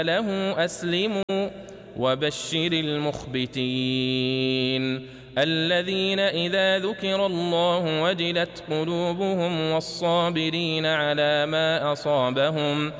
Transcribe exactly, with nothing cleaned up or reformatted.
له أسلموا وبشر المخبتين الذين إذا ذكر الله وجلت قلوبهم والصابرين على ما أصابهم